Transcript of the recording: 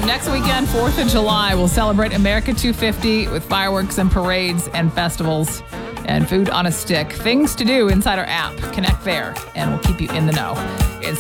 next weekend, 4th of July, we'll celebrate America 250 with fireworks and parades and festivals and food on a stick. Things to do inside our app. Connect there, and we'll keep you in the know. It's